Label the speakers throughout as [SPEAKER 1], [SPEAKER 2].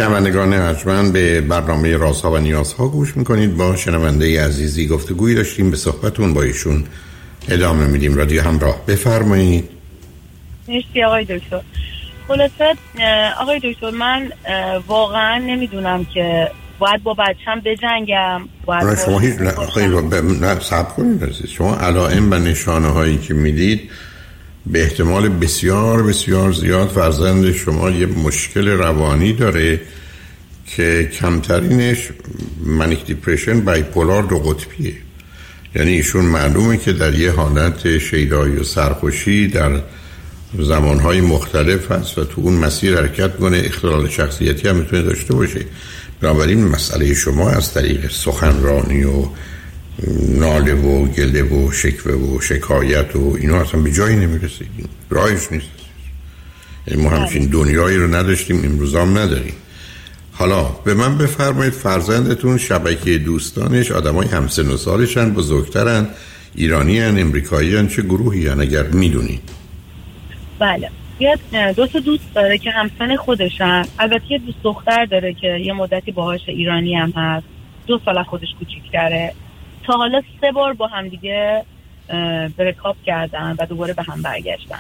[SPEAKER 1] شنوندگان ارجمند، به برنامه رازها و نیازها گوش میکنید. با شنونده عزیزی گفتگویی داشتیم، به صحبتون با ایشون ادامه میدیم. رادیو همراه، بفرمایید.
[SPEAKER 2] مرسی آقای دکتر. خلاصه آقای دکتر، من واقعا نمیدونم که باید با بچم بجنگم.
[SPEAKER 1] شما هیچ نه صبر کنید عزیز. شما علائم و نشانه هایی که میدید به احتمال بسیار بسیار زیاد فرزند شما یه مشکل روانی داره که کمترینش منیک دیپرشن بایپولار دو قطبیه. یعنی ایشون معلومه که در یه حالت شیدایی و سرخوشی در زمانهای مختلف هست و تو اون مسیر حرکت کنه. اختلال شخصیتی هم میتونه داشته باشه. بنابراین مسئله شما از طریق سخنرانی و ناله و گله و شکوه و شکایت و اینا اصلا به جایی نمیرسه. راهش نیست. یعنی ما همچین دنیایی رو نداشتیم، امروز هم نداریم. حالا به من بفرمایید، فرزندتون شبکه دوستانش آدمای همسن و سالشن، بزرگترن، ایرانیان، امریکاییان، چه گروهیان اگر میدونید؟
[SPEAKER 2] بله، یه دو تا دوست داره که همسن خودشن. البته یه دوست دختر داره که یه مدتی باهاش، ایرانی هم هست، 2 سال خودش کوچیک‌تره. تا حالا 3 بار با هم دیگه بریکاپ کردن و دوباره به هم برگشتن.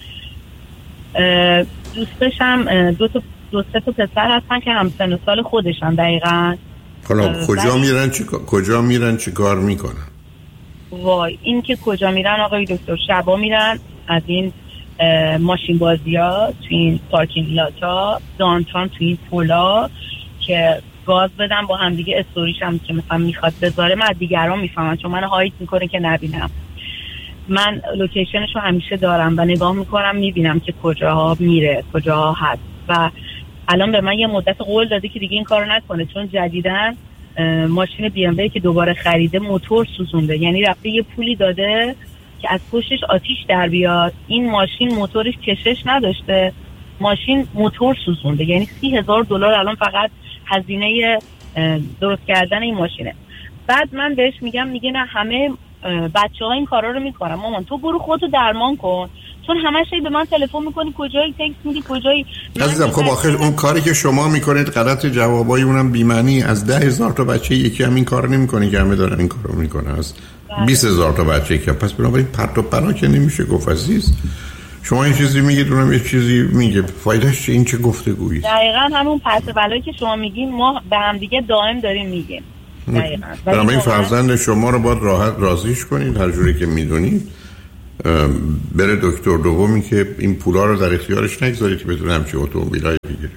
[SPEAKER 2] دوستش هم 2-3 تا پسر هستن که همسن و سال خودشن دقیقاً.
[SPEAKER 1] حالا کجا میرن چی کار میکنن؟
[SPEAKER 2] وای، این که کجا میرن آقای دکتر، شبا میرن از این ماشین بازی ها تو این پارکینگ لاتا، دانتان تو این پولا که گاز بدن با هم دیگه. استوریش هم که مثلا میخواد بذاره، من دیگران میفهمم چون من هایت میکنه که نبینم. من لوکیشنش رو همیشه دارم و نگاه میکنم، میبینم که کجاها میره، کجاها هست. و الان به من یه مدت قول داده که دیگه این کارو نکنه، چون جدیدن ماشین بی ام وی که دوباره خریده موتور سوزونده. یعنی رفته یه پولی داده که از پشتش آتیش در بیاد. این ماشین موتورش کشش نداشته، ماشین موتور سوزونده. یعنی $30,000 الان فقط هزینه درست کردن این ماشینه. بعد من بهش میگه نه، همه بچه‌ها این کارا رو میکنن. مامان تو برو خودتو درمان کن، چون همش به من تلفن میکنی، کجایی، تکست میدی، کجایی.
[SPEAKER 1] عزیزم خب آخر اون کاری که شما میکنید غلط، جوابای اونم بی‌معنی. از 10,000 تا بچه یکی هم این کارو نمیکنه که همه دارن این کارو میکنن. از 20,000 تا بچه که پس بنابراین پرت و پلا که نمیشه گفت عزیز. شما این چیزی میگید، اونم یه چیزی میگه، فایدهش چه؟ این چه گفتگویی؟
[SPEAKER 2] دقیقاً همون پرت و پلایی که شما میگین ما به هم دیگه دائم داریم میگیم. دقیقاً.
[SPEAKER 1] بنابراین فرزند شما رو باید راحت راضیش کنید، هر جوری که میدونید بره دکتر دومی که این پولا رو در اختیارش نگذارید که بتونه همچین اتومبیلای بگیره.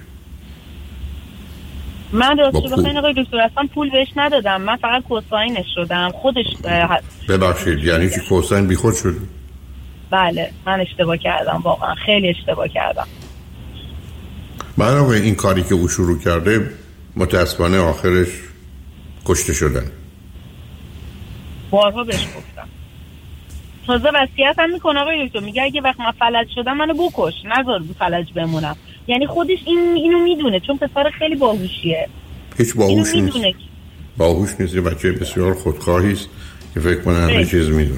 [SPEAKER 2] من راستش بخواین آقای دکتر اصلا پول بهش ندادم، من فقط کوساینش شدم. خودش
[SPEAKER 1] ببخشید یعنی چی کوساین بی خود شد؟
[SPEAKER 2] بله من اشتباه کردم، واقعا خیلی اشتباه کردم.
[SPEAKER 1] برای این کاری که او شروع کرده متاسفانه آخرش کشته شدن.
[SPEAKER 2] بارها بهش گفتم، تازه وصیت هم میکنه آقای دکتر، میگه اگه وقت من فلج شدم منو بکش، نذار فلج بمونم. یعنی خودش اینو میدونه، چون پسر خیلی باهوشیه.
[SPEAKER 1] هیچ باهوش نیست. باهوش نیست، یه بچه بسیار خودخواهی است که فکر کنه همه چیز میدونه.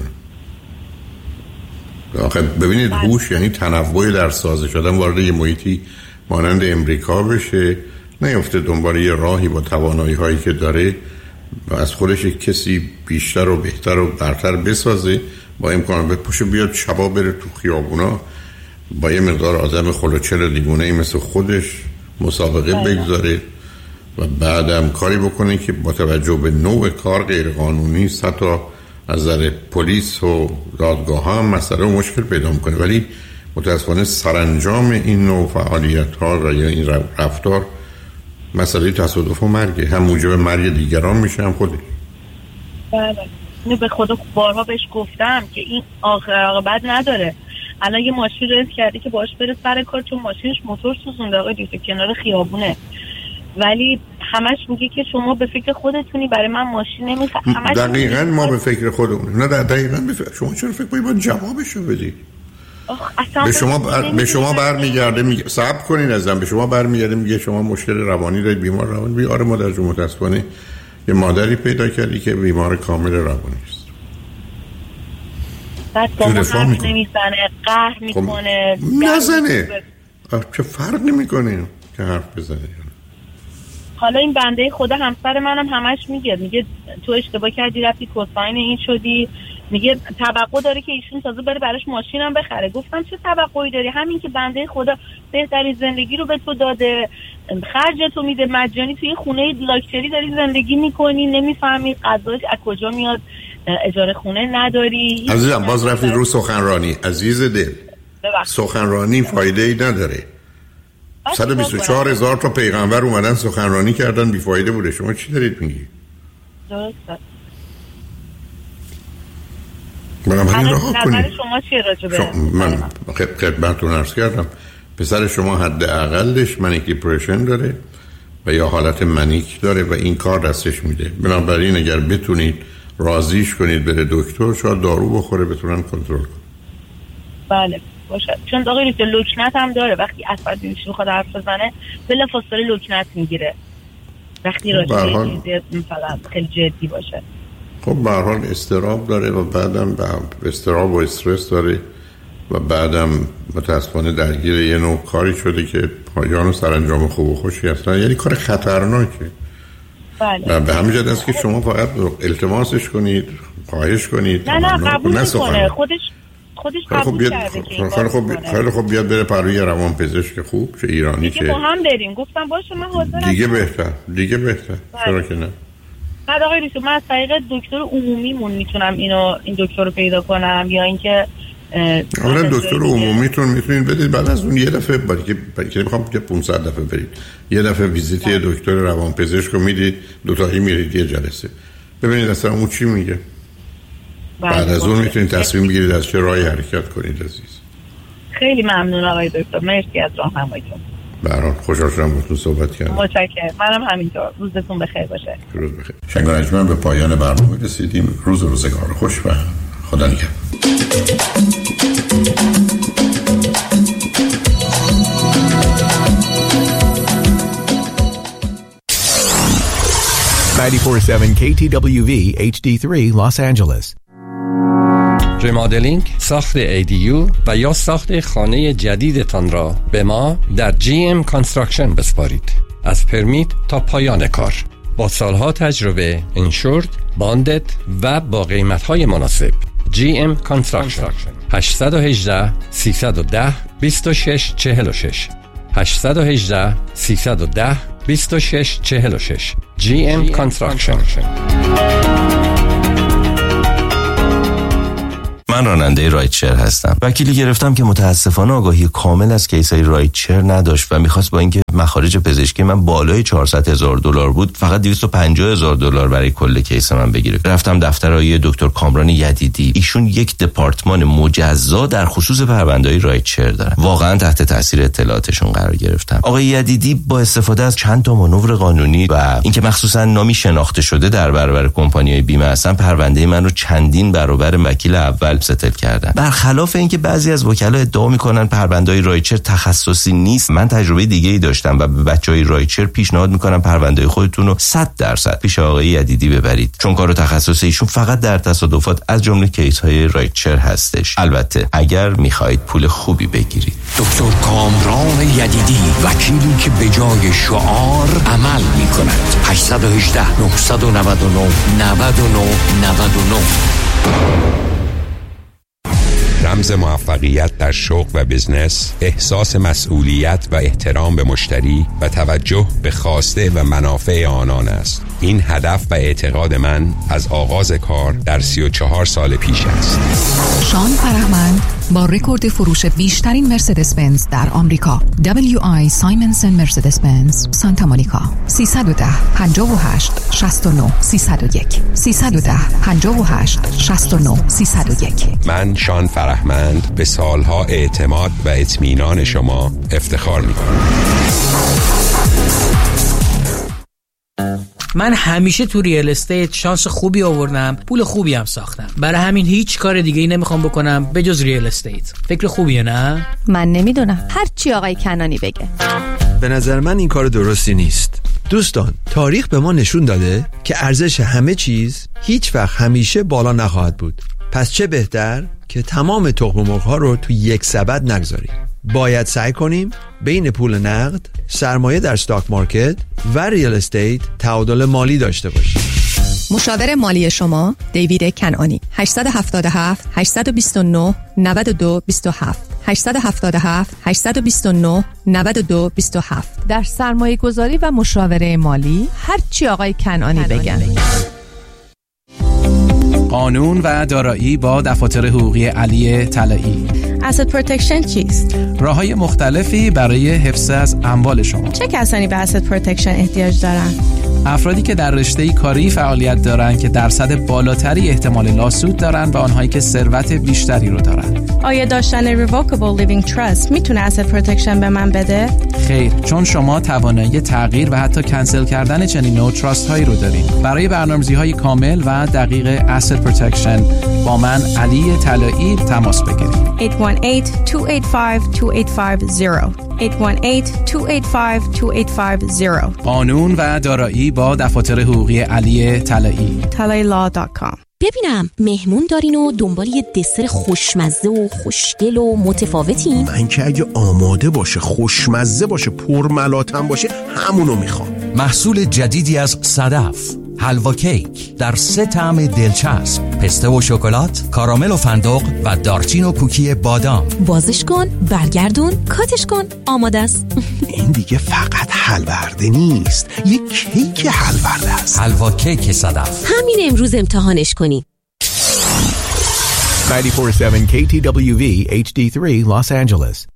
[SPEAKER 1] آخه ببینید هوش یعنی تنوع در سازه شدن، وارد یه محیطی مانند امریکا بشه، نیفته دنبال یه راهی با توانایی هایی که داره و از خودش کسی بیشتر و بهتر و برتر بسازه، با امکان بپوشه بیاد شبا بره تو خیابونا با یه مقدار آدم خلوچل دیگونه ای مثل خودش مسابقه بگذاره و بعدم کاری بکنه که با توجه به نوع کار غیر قانونی است، حتی از نظر پلیس و دادگاه هم مسئله و مشکل پیدا میکنه. ولی متاسفانه سرانجام این نوع فعالیت ها و یا این رفتار مسئله تصادف و مرگه، هم موجب مرگ دیگران میشه هم خودش.
[SPEAKER 2] بله اینو به خدا بارها بهش گفتم که این عاقبت نداره. الان یه ماشین ریس کرده که باش بره سر کار، چون ماشینش موتور سوزونده آقای دکتر کنار خیابونه، ولی همش میگه که شما به فکر خودتونی، برای من ماشین نمیخواد.
[SPEAKER 1] دقیقاً ما به فکر خودمون، نه دقیقاً شما چرا فکر کنید باید جوابشو بدید؟ به شما برمیگرده صبر کنین ازم، به شما برمیگرده میگه شما مشکل روانی دارید، بیمار روانی. بیاره مادر جو متاسفانه یه مادری پیدا کردی که بیمار کامل روانی است.
[SPEAKER 2] بعد با حرف نمیزنه، قهر میکنه.
[SPEAKER 1] نزنه، چه فرق نمیکنه که حرف بزنه.
[SPEAKER 2] حالا این بنده خدا همسر منم همش میگه تو اشتباه کردی رفتی کوساین این شدی، میگه توقع داره که ایشون تازه بره براش ماشینم بخره. گفتم چه توقعی داری؟ همین که بنده خدا بهترین زندگی رو به تو داده، خرج تو میده مجانی، توی خونه لاکچری داری زندگی میکنی، نمیفهمی غذاش از کجا میاد، اجاره خونه نداری.
[SPEAKER 1] عزیزم باز رفتی رو سخنرانی. عزیز دل سخنرانی فایده ای نداره. 124,000 تا پیغمبر اومدن سخنرانی کردن بیفایده بوده. شما چی دارید میگی؟
[SPEAKER 2] درسته.
[SPEAKER 1] بنابراین راه کنید.
[SPEAKER 2] شما چیه راجبه؟
[SPEAKER 1] من خدمتتون عرض کردم پسر شما حداقلش منیک دیپرشن داره و یا حالت منیک داره و این کار دستش میده. بنابراین اگر بتونید راضیش کنید بره دکتر، شاید دارو بخوره بتونن کنترل کنن. بله
[SPEAKER 2] باشه. چون آقای دکتر لکنت هم داره، وقتی عصبی میخواد حرف بزنه بلافاصله لکنت میگیره وقتی راجعه مثلا خیلی جدی باشه.
[SPEAKER 1] خب به هر حال اضطراب داره و بعدم اضطراب و استرس داره و بعدم متاسفانه درگیر یه نوع کاری شده که پایان و سرانجام خوب و خوشی هستن، یعنی کار خطرناکه.
[SPEAKER 2] بله.
[SPEAKER 1] و به همین جهت است که شما فقط التماسش کنید، خواهش کنید.
[SPEAKER 2] نه قبول میکنه، خودش قبول کرده که
[SPEAKER 1] خیلی خوب بیاد بره پروی روان پزشک خوب چه ایرانی
[SPEAKER 2] که با هم بریم. گفتم باشه من حاضرم.
[SPEAKER 1] دیگه بهتر. چرا که نه؟
[SPEAKER 2] بعد آقای رئیس من از طریق دکتر عمومیمون میتونم این دکتر رو پیدا کنم یا اینکه
[SPEAKER 1] اولا دکتر عمومیتون میتونید بدید، بعد از اون یه دفعه که میخوام که 500 دفعه برید یه دفعه ویزیت یه دکتر روانپزشک رو میدید، دوتایی میرید یه جلسه ببینید اصلا اون چی میگه. بعد از اون میتونید تصمیم بگیرید از چه راهی حرکت کنید. عزیز
[SPEAKER 2] خیلی ممنون آقای دکتر، مرسی از راهنماییتون.
[SPEAKER 1] برای خوشحال شدم باهاتون صحبت کردم.
[SPEAKER 2] متشکرم. منم همینطور. روزتون بخیر باشه.
[SPEAKER 1] روز بخیر. شنگانجمن به پایان برنامه رسیدیم. روزگار خوش و خدا نگهدار.
[SPEAKER 3] 94.7 KTWV HD3 Los Angeles.
[SPEAKER 4] ریمادلینگ، ساخت ADU و یا ساخت خانه جدیدتان را به ما در GM Construction بسپارید. از پرمیت تا پایان کار با سالها تجربه، انشورد، باندد و با قیمت‌های مناسب. GM Construction 818 310 2646 818 310 2646 GM Construction.
[SPEAKER 5] من راننده رایتشر هستم. وکیلی گرفتم که متاسفانه آگاهی کامل از کیسای رایتشر نداشت و میخواست با اینکه مخارج پزشکی من بالای $400,000 بود فقط $250,000 برای کل کیس من بگیره. رفتم دفتر آقای دکتر کامران یدیدی. ایشون یک دپارتمان مجزا در خصوص پرونده‌های رایتشر دارن. واقعا تحت تاثیر اطلاعاتشون قرار گرفتم. آقای یدیدی با استفاده از چند تا مانور قانونی و اینکه مخصوصا نامی شناخته شده در برابر کمپانی‌های بیمه هستن، پرونده من رو چندین برابر وکیل اول ستل کردن. برخلاف اینکه بعضی از وکلا ادعا میکنن پرونده‌های رایتشر تخصصی نیست، من تجربه دیگه‌ای داشتم و به بچهای رایتشر پیشنهاد میکنم پرونده خودتون رو 100% پیش آقای یدیدی ببرید، چون کار تخصصی ایشون فقط در تصادفات از جمله کیس‌های رایتشر هستش. البته اگر میخواهید پول خوبی بگیرید.
[SPEAKER 6] دکتر کامران یدیدی، وکیلی که به جای شعار عمل میکند. 818 999 9999.
[SPEAKER 7] رمز موفقیت در شغل و بزنس، احساس مسئولیت و احترام به مشتری و توجه به خواسته و منافع آنان است. این هدف و اعتقاد من از آغاز کار در 34 سال پیش است.
[SPEAKER 8] شان فرهمند با رکورد فروش بیشترین مرسدس بنز در آمریکا، WI سایمنسن مرسدس بنز سانتا مونیکا، 310 58 69 301 310 58 69 301.
[SPEAKER 7] من شان فرهمند به سالها اعتماد و اطمینان شما افتخار می‌کنم.
[SPEAKER 9] من همیشه تو ریال استیت شانس خوبی آوردم، پول خوبی هم ساختم. برای همین هیچ کار دیگه‌ای نمیخوام بکنم به جز ریال استیت. فکر خوبیه نه؟
[SPEAKER 10] من نمیدونم، هر چی آقای کنانی بگه.
[SPEAKER 11] به نظر من این کار درستی نیست. دوستان، تاریخ به ما نشون داده که ارزش همه چیز هیچ وقت همیشه بالا نخواهد بود. پس چه بهتر که تمام تخم مرغ‌ها رو تو یک سبد نگذاریم. باید سعی کنیم بین پول نقد، سرمایه در استاک مارکت و ریال استیت تعادل مالی داشته باشیم.
[SPEAKER 8] مشاور مالی شما دیوید کنعانی. 877 829 92 27 877 829 92 27. در سرمایه گذاری و مشاوره مالی هر چی آقای کنعانی بگن.
[SPEAKER 12] قانون و دارایی با دفاتر حقوقی علی طلایی.
[SPEAKER 13] asset protection چیست؟
[SPEAKER 12] راه‌های مختلفی برای حفظ از اموال شما.
[SPEAKER 13] چه کسانی به asset protection احتیاج دارند؟
[SPEAKER 12] افرادی که در رشته کاری فعالیت دارند که درصد بالاتری احتمال لاسود دارند و آنهایی که ثروت بیشتری رو دارند.
[SPEAKER 13] آیا داشتن revocable living trust میتونه asset protection به من بده؟
[SPEAKER 12] خیر، چون شما توانایی تغییر و حتی کنسل کردن چنین نوع تراست هایی رو دارید. برای برنامه‌ریزی‌های کامل و دقیق asset protection با من علی طلایی تماس بگیرید.
[SPEAKER 13] 818-285-2850 818-285-2850.
[SPEAKER 12] قانون و دارایی با دفاتر حقوقی علی طلایی.
[SPEAKER 13] talailaw.com.
[SPEAKER 14] ببینم مهمون دارین و دنبال یه دسر خوشمزه و خوشگل و متفاوتین؟
[SPEAKER 15] من که اگه آماده باشه، خوشمزه باشه، پرملاتم باشه، همونو میخوام.
[SPEAKER 6] محصول جدیدی از صدف، حلوا کیک در 3 طعم دلچسب، پسته و شکلات، کارامل و فندق و دارچین و کوکی بادام.
[SPEAKER 14] بازش کن، برگردون، کاتش کن، آماده است.
[SPEAKER 15] این دیگه فقط حلورده نیست، یه کیک حلورده است.
[SPEAKER 6] حلوا کیک صدف.
[SPEAKER 14] همین امروز امتحانش کنین.
[SPEAKER 3] 94.7 KTWV HD3 Los Angeles.